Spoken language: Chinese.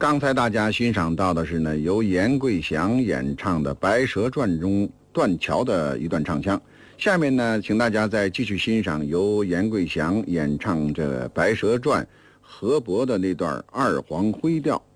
刚才大家欣赏到的是呢，由严贵祥演唱的《白蛇传》中断桥的一段唱腔。下面呢，请大家再继续欣赏由严贵祥演唱这《白蛇传》河伯的那段二黄灰调。